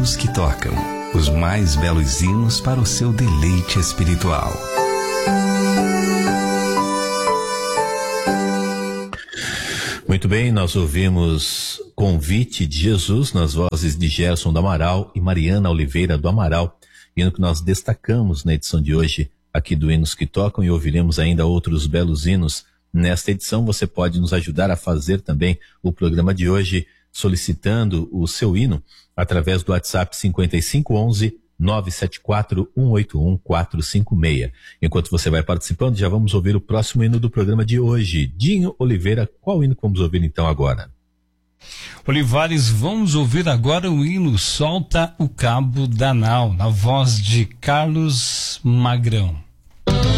hinos que tocam, os mais belos hinos para o seu deleite espiritual. Muito bem, nós ouvimos Convite de Jesus nas vozes de Gerson do Amaral e Mariana Oliveira do Amaral, hino que nós destacamos na edição de hoje aqui do Hinos que Tocam, e ouviremos ainda outros belos hinos nesta edição. Você pode nos ajudar a fazer também o programa de hoje solicitando o seu hino através do WhatsApp 5511-974-181-456. Enquanto você vai participando, já vamos ouvir o próximo hino do programa de hoje. Dinho Oliveira, qual hino que vamos ouvir então agora? Olivares, vamos ouvir agora o hino Solta o Cabo da Nau, na voz de Carlos Magrão.